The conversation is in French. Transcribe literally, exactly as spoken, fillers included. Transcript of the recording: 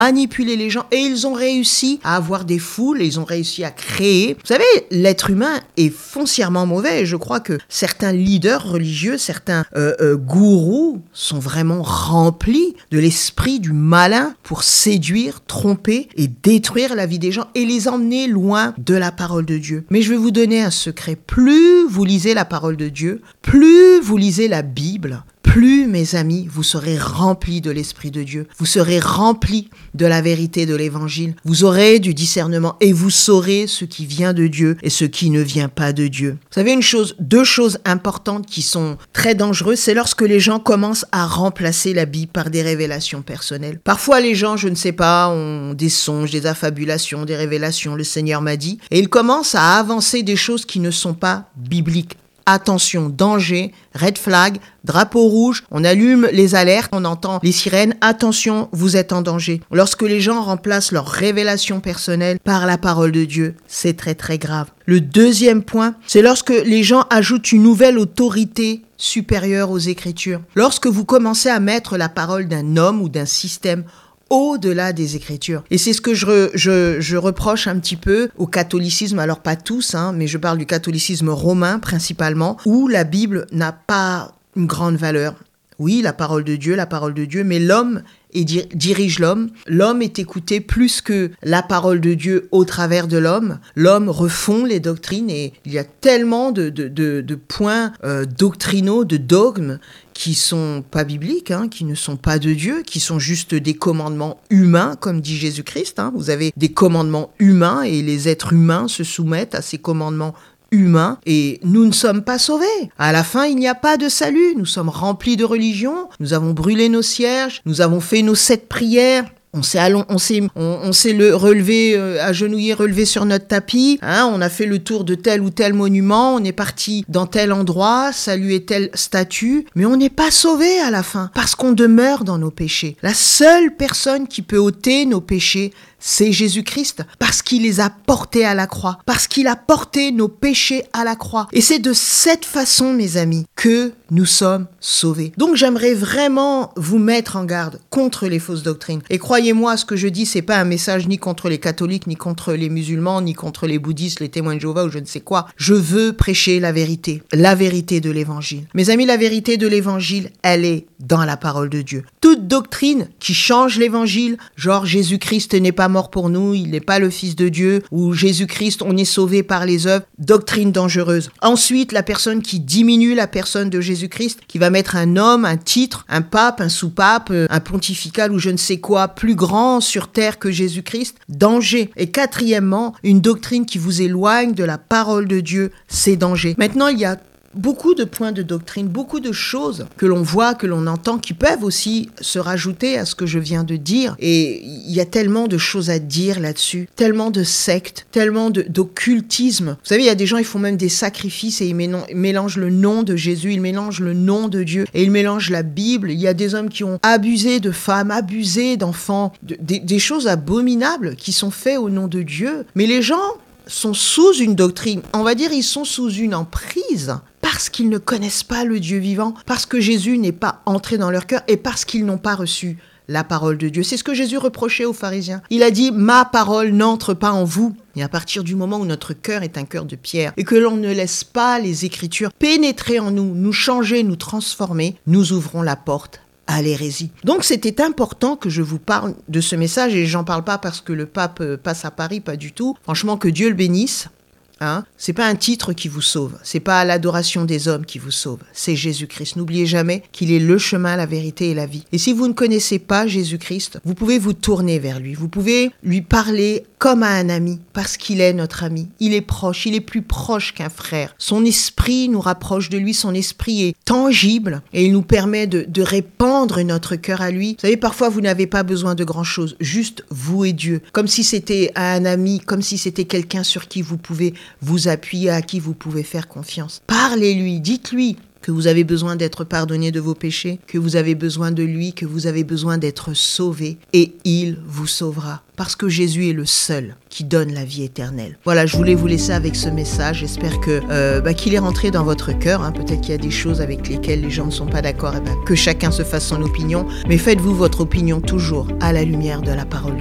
manipuler les gens et ils ont réussi à avoir des foules, et ils ont réussi à créer. Vous savez, l'être humain est foncièrement mauvais et je crois que certains leaders religieux, certains euh, euh, gourous sont vraiment remplis de l'esprit du malin pour séduire, tromper et détruire la vie des gens et les emmener loin de la parole de Dieu. Mais je vais vous donner un secret. Plus vous lisez la parole de Dieu, plus vous lisez la Bible, plus, mes amis, vous serez remplis de l'Esprit de Dieu. Vous serez remplis de la vérité de l'Évangile. Vous aurez du discernement et vous saurez ce qui vient de Dieu et ce qui ne vient pas de Dieu. Vous savez une chose, deux choses importantes qui sont très dangereuses, c'est lorsque les gens commencent à remplacer la Bible par des révélations personnelles. Parfois, les gens, je ne sais pas, ont des songes, des affabulations, des révélations, le Seigneur m'a dit, et ils commencent à avancer des choses qui ne sont pas bibliques. Attention, danger, red flag, drapeau rouge, on allume les alertes, on entend les sirènes, attention, vous êtes en danger. Lorsque les gens remplacent leur révélation personnelle par la parole de Dieu, c'est très très grave. Le deuxième point, c'est lorsque les gens ajoutent une nouvelle autorité supérieure aux Écritures. Lorsque vous commencez à mettre la parole d'un homme ou d'un système au-delà des Écritures. Et c'est ce que je, re, je, je reproche un petit peu au catholicisme, alors pas tous, hein, mais je parle du catholicisme romain principalement, où la Bible n'a pas une grande valeur. Oui, la parole de Dieu, la parole de Dieu, mais l'homme et dir- dirige l'homme. L'homme est écouté plus que la parole de Dieu au travers de l'homme. L'homme refond les doctrines et il y a tellement de, de, de, de points euh, doctrinaux, de dogmes qui sont pas bibliques, hein, qui ne sont pas de Dieu, qui sont juste des commandements humains, comme dit Jésus-Christ. Hein. Vous avez des commandements humains et les êtres humains se soumettent à ces commandements humain et nous ne sommes pas sauvés. À la fin, il n'y a pas de salut. Nous sommes remplis de religion. Nous avons brûlé nos cierges. Nous avons fait nos sept prières. On s'est, allon- on s'est, on, on s'est le relevé, euh, agenouillé, relevé sur notre tapis. Hein, on a fait le tour de tel ou tel monument. On est parti dans tel endroit, saluer telle statue. Mais on n'est pas sauvés à la fin parce qu'on demeure dans nos péchés. La seule personne qui peut ôter nos péchés, c'est Jésus-Christ, parce qu'il les a portés à la croix, parce qu'il a porté nos péchés à la croix. Et c'est de cette façon, mes amis, que nous sommes sauvés. Donc j'aimerais vraiment vous mettre en garde contre les fausses doctrines. Et croyez-moi, ce que je dis, c'est pas un message ni contre les catholiques, ni contre les musulmans, ni contre les bouddhistes, les témoins de Jéhovah ou je ne sais quoi. Je veux prêcher la vérité, la vérité de l'évangile. Mes amis, la vérité de l'évangile, elle est dans la parole de Dieu. Toute doctrine qui change l'évangile, genre Jésus-Christ n'est pas mort pour nous, il n'est pas le Fils de Dieu, ou Jésus-Christ, on est sauvé par les œuvres, doctrine dangereuse. Ensuite, la personne qui diminue la personne de Jésus-Christ, qui va mettre un homme, un titre, un pape, un sous-pape, un pontifical ou je ne sais quoi, plus grand sur terre que Jésus-Christ, danger. Et quatrièmement, une doctrine qui vous éloigne de la parole de Dieu, c'est danger. Maintenant, il y a beaucoup de points de doctrine, beaucoup de choses que l'on voit, que l'on entend, qui peuvent aussi se rajouter à ce que je viens de dire. Et il y a tellement de choses à dire là-dessus, tellement de sectes, tellement de, d'occultisme. Vous savez, il y a des gens, ils font même des sacrifices et ils mélangent le nom de Jésus, ils mélangent le nom de Dieu et ils mélangent la Bible. Il y a des hommes qui ont abusé de femmes, abusé d'enfants, de, des, des choses abominables qui sont faites au nom de Dieu. Mais les gens sont sous une doctrine, on va dire ils sont sous une emprise parce qu'ils ne connaissent pas le Dieu vivant, parce que Jésus n'est pas entré dans leur cœur et parce qu'ils n'ont pas reçu la parole de Dieu. C'est ce que Jésus reprochait aux pharisiens. Il a dit « Ma parole n'entre pas en vous ». Et à partir du moment où notre cœur est un cœur de pierre et que l'on ne laisse pas les Écritures pénétrer en nous, nous changer, nous transformer, nous ouvrons la porte à l'hérésie. Donc c'était important que je vous parle de ce message et j'en parle pas parce que le pape passe à Paris, pas du tout. Franchement, que Dieu le bénisse. Hein, c'est pas un titre qui vous sauve, c'est pas l'adoration des hommes qui vous sauve, c'est Jésus-Christ. N'oubliez jamais qu'il est le chemin, la vérité et la vie. Et si vous ne connaissez pas Jésus-Christ, vous pouvez vous tourner vers lui, vous pouvez lui parler comme à un ami, parce qu'il est notre ami. Il est proche, il est plus proche qu'un frère. Son esprit nous rapproche de lui, son esprit est tangible et il nous permet de, de répandre notre cœur à lui. Vous savez, parfois vous n'avez pas besoin de grand-chose, juste vous et Dieu, comme si c'était un ami, comme si c'était quelqu'un sur qui vous pouvez vous appuyer, à qui vous pouvez faire confiance. Parlez-lui, dites-lui que vous avez besoin d'être pardonné de vos péchés, que vous avez besoin de lui, que vous avez besoin d'être sauvé, et il vous sauvera. Parce que Jésus est le seul qui donne la vie éternelle. Voilà, je voulais vous laisser avec ce message. J'espère que euh, bah, qu'il est rentré dans votre cœur. Hein. Peut-être qu'il y a des choses avec lesquelles les gens ne sont pas d'accord. Et bah, que chacun se fasse son opinion. Mais faites-vous votre opinion toujours à la lumière de la parole de Dieu.